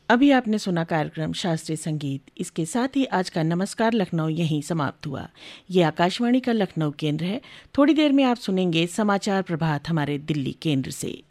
अभी आपने सुना कार्यक्रम शास्त्रीय संगीत। इसके साथ ही आज का नमस्कार लखनऊ यहीं समाप्त हुआ। ये आकाशवाणी का लखनऊ केंद्र है। थोड़ी देर में आप सुनेंगे समाचार प्रभात हमारे दिल्ली केंद्र से।